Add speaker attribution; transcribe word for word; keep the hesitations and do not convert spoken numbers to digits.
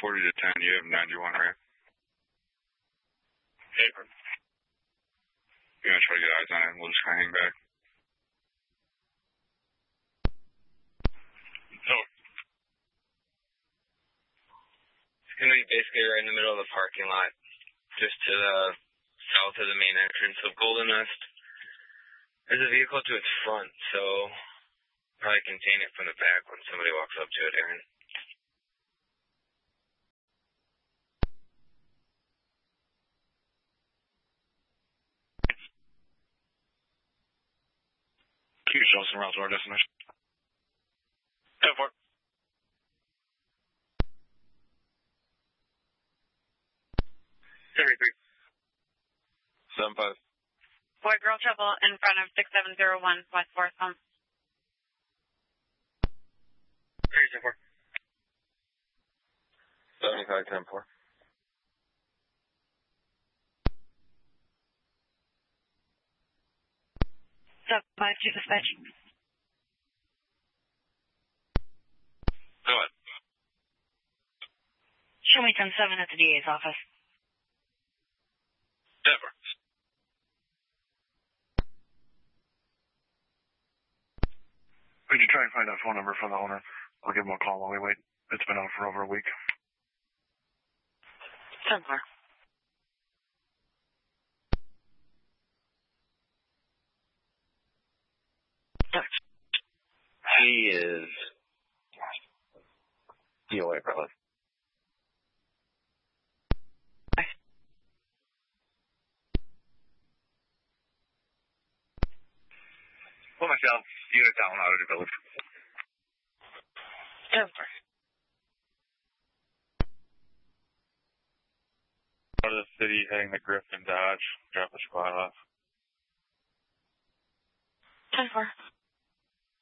Speaker 1: forty to ten, you have ninety-one, right?
Speaker 2: Paper.
Speaker 1: You're going to try to get eyes on it, and we'll just kind of hang back.
Speaker 2: So, it's going to be basically right in the middle of the parking lot, just to the south of the main entrance of Golden Nest. There's a vehicle to its front, so probably contain it from the back when somebody walks up to it, Aaron.
Speaker 1: Can you show us some route to our destination?
Speaker 2: ten four.
Speaker 1: seventy-three. seven five.
Speaker 3: Boy, girl trouble in front of six seven zero one West Forest Home.
Speaker 2: three ten four.
Speaker 1: seventy-five ten four.
Speaker 3: Five two dispatch.
Speaker 1: Go ahead.
Speaker 3: Show me ten seven at the D A's office.
Speaker 1: Denver. Could you try and find that phone number for the owner? I'll give him a call while we wait. It's been out for over a week.
Speaker 3: ten four.
Speaker 2: He is D O A, brother.
Speaker 1: Pull myself. Unit down out of the village.
Speaker 3: ten four.
Speaker 1: Out of the city, heading to Griffin Dodge. Drop a squad off.
Speaker 3: ten four.